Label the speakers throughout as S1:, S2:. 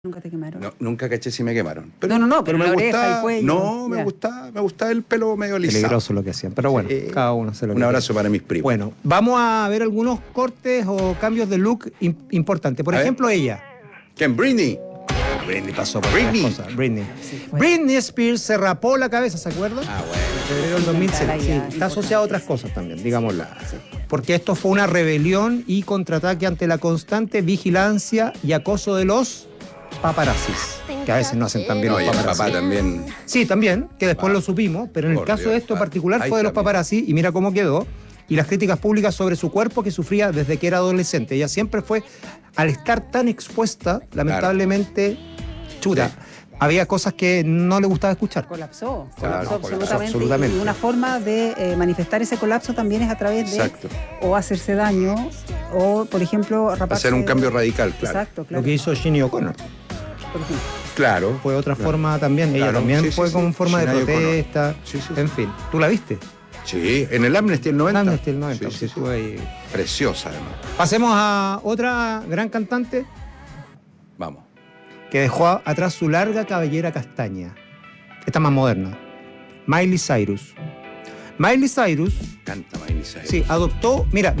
S1: ¿Nunca te quemaron?
S2: No, nunca caché si me quemaron. Pero,
S1: pero
S2: me
S1: la oreja,
S2: gustaba,
S1: el cuello.
S2: no, me gustaba el pelo medio lisado.
S3: Peligroso lo que hacían, pero bueno, cada uno se lo
S2: Un abrazo para mis primos.
S3: Bueno, vamos a ver algunos cortes o cambios de look importantes. Por ejemplo, ella.
S2: ¿Quién? Britney.
S3: Britney pasó por
S2: Britney.
S3: otras cosas. Britney.
S1: Sí,
S3: Britney Spears se rapó la cabeza, ¿se acuerdan?
S2: Ah, bueno.
S3: En febrero del 2006. Sí, está asociado a otras cosas también, digámoslo. Porque esto fue una rebelión y contraataque ante la constante vigilancia y acoso de los paparazzis, que a veces no hacen tan bien
S2: No,
S3: los
S2: y el
S3: paparazzis.
S2: papá también.
S3: Sí, también, que después lo supimos, pero en el
S2: Por
S3: caso
S2: Dios,
S3: de esto
S2: ah,
S3: particular
S2: ahí
S3: fue de los
S2: también.
S3: paparazzi, y mira cómo quedó, y las críticas públicas sobre su cuerpo que sufría desde que era adolescente. Ella siempre fue, al estar tan expuesta, lamentablemente, chuta,
S2: Sí.
S3: había cosas que no le gustaba escuchar.
S1: Colapsó
S2: Claro, colapsó
S3: absolutamente.
S1: Y una forma de manifestar ese colapso también es a través de
S2: Exacto.
S1: o hacerse daño o, por ejemplo, raparse.
S2: Hacer un cambio radical, claro.
S1: Exacto, claro.
S3: Lo que hizo Ginny O'Connor
S1: Por ejemplo.
S2: Claro.
S3: fue otra
S2: claro.
S3: forma también, ella
S2: Claro,
S3: también
S2: sí,
S3: fue
S2: sí,
S3: como
S2: sí.
S3: forma de
S2: Sinead O'Connor.
S3: protesta,
S2: Sí, sí,
S3: en fin. ¿Tú la viste?
S2: Sí, en el Amnesty el 90.
S3: Amnesty el 90,
S2: Sí,
S3: sí,
S2: sí, sí.
S3: estuve ahí.
S2: Preciosa, además.
S3: Pasemos a otra gran cantante
S2: Vamos.
S3: que dejó atrás su larga cabellera castaña. Esta más moderna. Miley Cyrus. Miley Cyrus,
S2: Canta Miley Cyrus.
S3: sí, adoptó... Mira,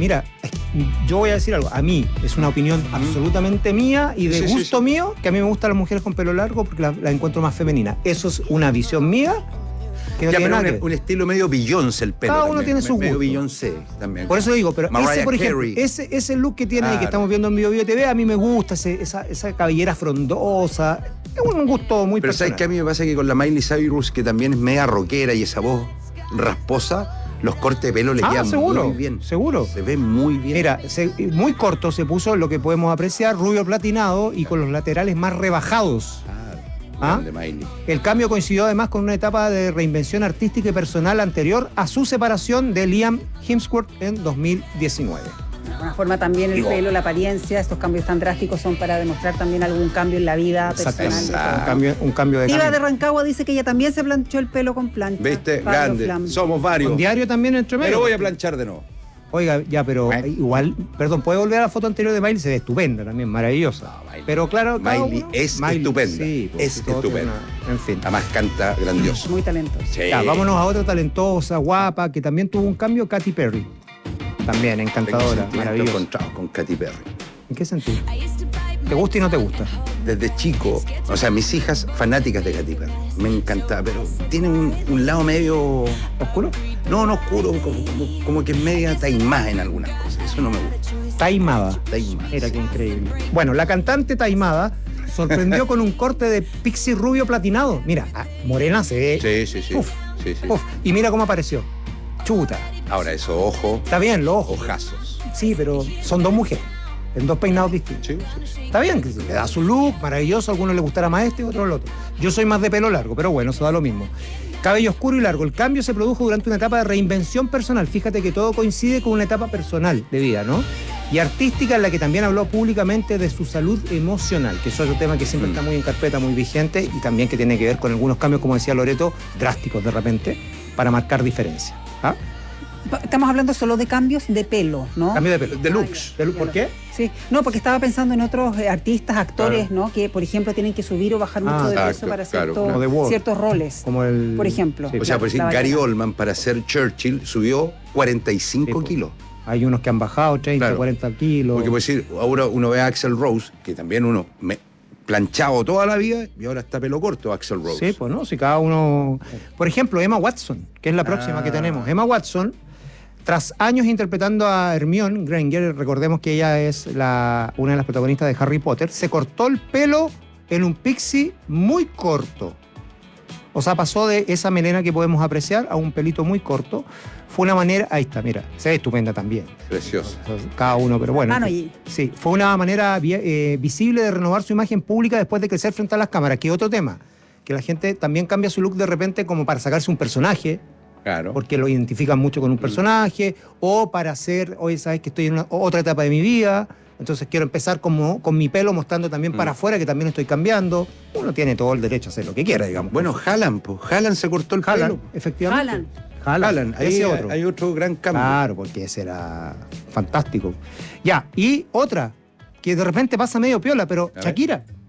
S3: yo voy a decir algo. A mí, es una opinión absolutamente mía y de
S2: Sí, sí,
S3: gusto
S2: sí.
S3: mío, que a mí me gustan las mujeres con pelo largo porque la encuentro más femenina. Eso es una visión mía que no
S2: Ya,
S3: tiene
S2: pero
S3: nada que ver.
S2: un estilo medio Beyoncé el pelo.
S3: Cada uno
S2: también.
S3: tiene su
S2: Medio
S3: gusto.
S2: Beyoncé también.
S3: Por eso digo, pero ese,
S2: Mariah
S3: por ejemplo,
S2: Carey.
S3: ese look que tiene ahí, que
S2: Claro.
S3: estamos viendo en Bio Bio TV, a mí me gusta, esa cabellera frondosa. Es un gusto muy
S2: Pero
S3: personal.
S2: ¿sabes qué? A mí me pasa que con la Miley Cyrus, que también es media rockera y esa voz rasposa, los cortes de pelo le quedan
S3: seguro,
S2: muy bien.
S3: seguro.
S2: Se ve muy bien.
S3: Mira, muy corto se puso lo que podemos apreciar, rubio platinado y con los laterales más rebajados.
S2: Grande Miley.
S3: El cambio coincidió además con una etapa de reinvención artística y personal anterior a su separación de Liam Hemsworth en 2019.
S1: De alguna forma también el
S2: Digo-
S1: pelo, la apariencia, estos cambios tan drásticos son para demostrar también algún cambio en la vida
S3: Exacto.
S1: personal. de
S2: Exacto.
S1: cada uno.
S3: Un cambio de
S1: Diva
S3: camino.
S1: de Rancagua dice que ella también se planchó el pelo con plancha.
S2: ¿Viste?
S1: Pablo
S2: Grande.
S1: Flam.
S2: Somos varios.
S3: Con diario también entre medio.
S2: Pero voy a planchar de nuevo.
S3: Oiga, ya, pero
S2: Bueno.
S3: igual, perdón, puede volver a la foto anterior de Miley, se ve estupenda también, maravillosa.
S2: No, Miley.
S3: Pero claro, cada
S2: Miley
S3: uno-
S2: es estupenda.
S3: Sí, pues,
S2: Es
S3: todo tiene
S2: estupenda.
S3: En fin.
S2: Además canta grandioso.
S1: Muy talentoso.
S2: Sí.
S3: Ya, vámonos a otra talentosa, guapa, que también tuvo un cambio, Katy Perry. También,
S2: Tengo
S3: encantadora,
S2: sentimientos
S3: maravillosa.
S2: encontrados con Katy Perry.
S3: ¿En qué sentido? ¿Te gusta y no te gusta?
S2: Desde chico, o sea, mis hijas fanáticas de Katy Perry. Me encanta, pero tiene un lado medio...
S3: ¿Oscuro?
S2: No oscuro, como que es media taimada en algunas cosas. Eso no me gusta.
S3: Taimada.
S2: Taimada.
S3: Mira qué increíble. Bueno, la cantante Taimada sorprendió con un corte de pixie rubio platinado. Mira, morena se ve.
S2: Sí, sí, sí.
S3: Uf,
S2: Sí, sí.
S3: uf. Y mira cómo apareció. Chuta.
S2: Ahora, esos ojos,
S3: Está bien, los ojos.
S2: ojazos.
S3: Sí, pero son dos mujeres, en dos peinados distintos.
S2: Sí, sí, sí.
S3: Está bien, que le da su look, maravilloso, a algunos les gustará más este, a otros el otro. Yo soy más de pelo largo, pero bueno, eso da lo mismo. Cabello oscuro y largo. El cambio se produjo durante una etapa de reinvención personal. Fíjate que todo coincide con una etapa personal de vida, ¿no? Y artística, en la que también habló públicamente de su salud emocional, que eso es otro tema que siempre está muy en carpeta, muy vigente, y también que tiene que ver con algunos cambios, como decía Loreto, drásticos de repente, para marcar diferencia. ¿Ah?
S1: Estamos hablando solo de cambios de pelo, ¿no?
S3: Cambio de pelo.
S2: De looks.
S3: ¿Por qué?
S1: Sí, no, porque estaba pensando en otros artistas, actores, ¿no? Que, por ejemplo, tienen que subir o bajar mucho de
S2: exacto,
S1: peso para
S2: claro,
S3: como The Wall.
S1: ciertos roles.
S3: Como el...
S1: Por ejemplo.
S3: Sí,
S2: O sea, por decir,
S1: La
S2: Gary
S1: ballena.
S2: Oldman, para ser Churchill, subió 45
S3: Sí, po.
S2: kilos.
S3: Hay unos que han bajado 30,
S2: Claro.
S3: 40 kilos.
S2: Porque por decir, ahora uno ve a Axl Rose, que también uno planchado toda la vida, y ahora está pelo corto Axl Rose.
S3: Sí, pues no, si cada uno... Por ejemplo, Emma Watson, que es la próxima que tenemos. Emma Watson, tras años interpretando a Hermione Granger, recordemos que ella es una de las protagonistas de Harry Potter, se cortó el pelo en un pixie muy corto. O sea, pasó de esa melena que podemos apreciar a un pelito muy corto. Fue una manera... Ahí está, mira, se ve estupenda también.
S2: Precioso.
S3: Cada uno, pero bueno.
S1: Mano y-
S3: Sí, fue una manera visible de renovar su imagen pública después de crecer frente a las cámaras, que es otro tema, que la gente también cambia su look de repente como para sacarse un personaje,
S2: Claro.
S3: porque lo identifican mucho con un personaje, o para hacer, oye, sabes que estoy en otra etapa de mi vida, entonces quiero empezar como con mi pelo mostrando también para afuera que también estoy cambiando. Uno tiene todo el derecho a hacer lo que quiera, digamos.
S2: Bueno, Haaland, pues. Haaland se cortó el
S3: Haaland,
S2: pelo.
S3: efectivamente.
S1: Haaland.
S2: Haaland, ahí
S3: ese otro.
S2: hay otro gran cambio.
S3: Claro, porque ese era fantástico. Ya, y otra, que de repente pasa medio piola, pero
S2: A ver.
S3: Shakira.